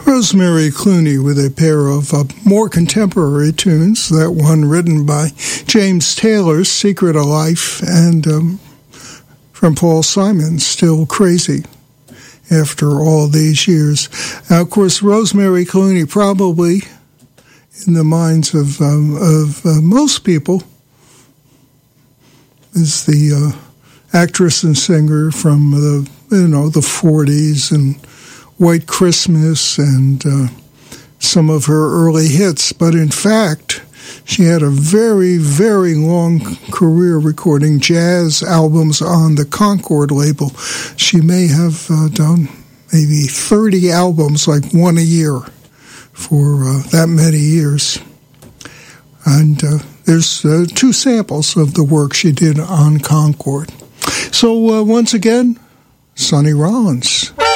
Rosemary Clooney with a pair of more contemporary tunes, that one written by James Taylor, Secret of Life, and from Paul Simon, Still Crazy, after all these years. Now, of course, Rosemary Clooney, probably in the minds of most people, is the actress and singer from the 40s and White Christmas and some of her early hits. But in fact, she had a very, very long career recording jazz albums on the Concord label. She may have done maybe 30 albums, like one a year, for that many years. And there's two samples of the work she did on Concord. So once again, Sonny Rollins.